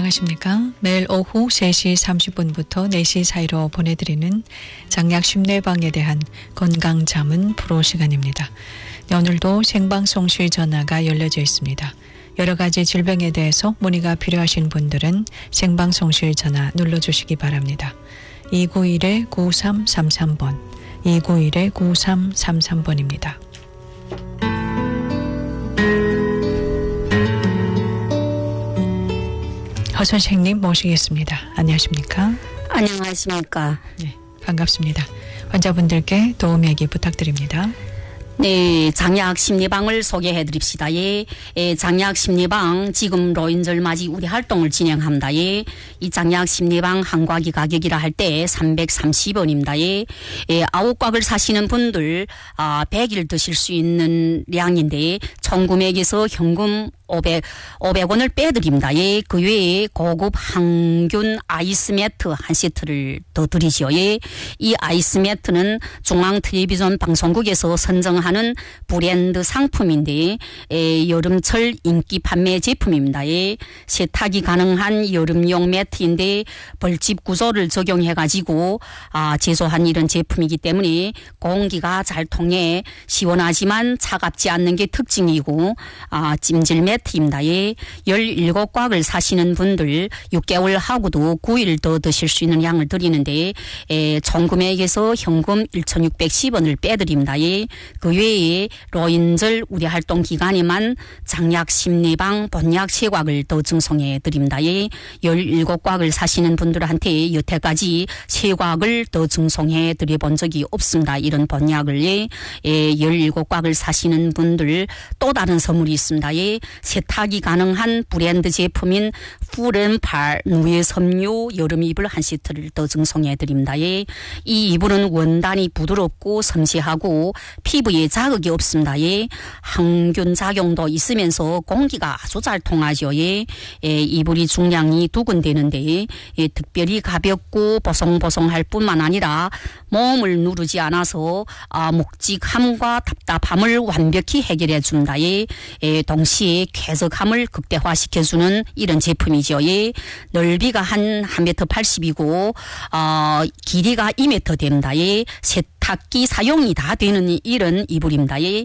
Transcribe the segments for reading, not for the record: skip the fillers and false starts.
안녕하십니까. 매일 오후 3시 30분부터 4시 사이로 보내드리는 장약 심내방에 대한 건강자문 프로 시간입니다. 네, 오늘도 생방송 시 전화가 열려져 있습니다. 여러 가지 질병에 대해서 문의가 필요하신 분들은 생방송 시 전화 눌러주시기 바랍니다. 291-9333번, 291-9333번입니다. 허 선생님 모시겠습니다. 안녕하십니까? 안녕하십니까? 네, 반갑습니다. 환자분들께 도움 얘기 부탁드립니다. 네, 장약 심리방을 소개해 드립시다. 예, 장약 심리방 지금 로인절 맞이 우리 활동을 진행합니다. 예, 이 장약 심리방 한 곽이 가격이라 할 때 330원입니다. 예, 9곽을 사시는 분들 100일 드실 수 있는 량인데 총 금액에서 현금 500원을 빼드립니다. 예, 그 외에 고급 항균 아이스 매트 한 세트를 더 드리죠. 예, 이 아이스 매트는 중앙 텔레비전 방송국에서 선정하는 브랜드 상품인데, 여름철 인기 판매 제품입니다. 예, 세탁이 가능한 여름용 매트인데 벌집 구조를 적용해가지고 제조한 이런 제품이기 때문에 공기가 잘 통해 시원하지만 차갑지 않는 게 특징이고, 찜질 매트입니다. 예, 17곽을 사시는 분들 6개월 하고도 9일 더 드실 수 있는 양을 드리는데, 총 금액에서 현금 1,610원을 빼드립니다. 예, 그 외에 로인절 우리 활동 기간에만 장약 심리방 본약 3곽을 더 증송해 드립니다. 예, 17곽을 사시는 분들한테 여태까지 3곽을 더 증송해 드려본 적이 없습니다. 이런 본약을. 예, 17곽을 사시는 분들 또 다른 선물이 있습니다. 예, 세탁이 가능한 브랜드 제품인 푸른팔 누에 섬유 여름 이불 한 세트를 더 증송해 드립니다. 예, 이 이불은 원단이 부드럽고 섬세하고 피부에 자극이 없습니다. 예, 항균 작용도 있으면서 공기가 아주 잘 통하죠. 예, 이불이 중량이 2근 되는데, 특별히 가볍고 보송보송할 뿐만 아니라 몸을 누르지 않아서 묵직함과 답답함을 완벽히 해결해 줍니다. 예, 동시에 쾌적함을 극대화시켜주는 이런 제품이죠. 예, 넓이가 한 1m 80이고 길이가 2m 됩니다. 예, 세탁기 사용이 다 되는 이런 이불입니다. 예,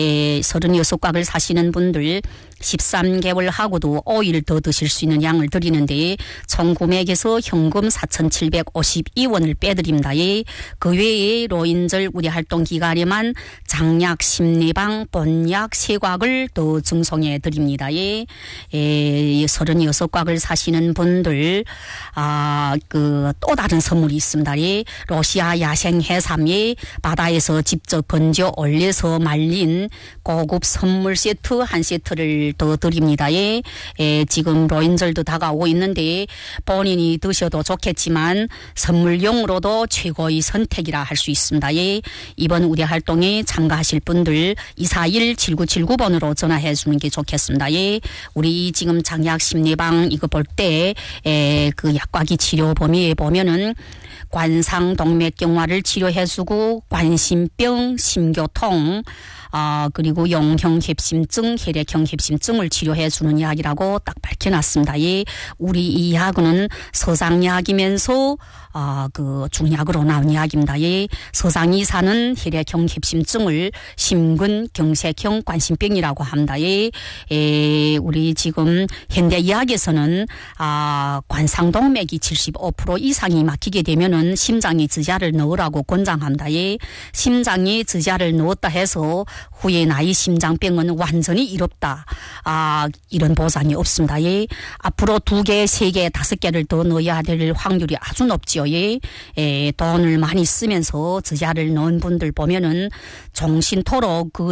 36곽을 사시는 분들 13개월 하고도 5일 더 드실 수 있는 양을 드리는데 총 금액에서 현금 4,752원을 빼드립니다. 예, 그 외에 로인절 우리 활동 기간에만 장약 심리방 본약 3곽을 더 증송해 드립니다. 예, 36곽을 사시는 분들 또 다른 선물이 있습니다. 예, 러시아 야생 해삼에 바다에서 직접 건져 올려서 말린 고급 선물 세트 한 세트를 더 드립니다. 예, 지금 로인절도 다가오고 있는데 본인이 드셔도 좋겠지만 선물용으로도 최고의 선택이라 할 수 있습니다. 예, 이번 우리 활동에 참가하실 분들 241-7979번으로 전화해 주는 게 좋겠습니다. 예, 우리 지금 장약 심리방 이거 볼 때 그 약과기 치료 범위에 보면은 관상동맥경화를 치료해주고 관심병, 심교통, 그리고 용형 협심증, 혈액형 협심증을 치료해주는 약이라고 딱 밝혀놨습니다. 예, 우리 이 약은 서장약이면서 그 중약으로 나온 약입니다. 예, 서장이 사는 혈액형 협심증을 심근경색형 관심병이라고 합니다. 예, 우리 지금 현대의학에서는 관상동맥이 75% 이상이 막히게 되면은 심장에 지자를 넣으라고 권장합니다. 예, 심장에 지자를 넣었다 해서 후에 나이 심장병은 완전히 이롭다. 이런 보장이 없습니다. 예, 앞으로 2개, 3개, 5개를 더 넣어야 될 확률이 아주 높지요. 예, 돈을 많이 쓰면서 지자를 넣은 분들 보면은 정신토록 그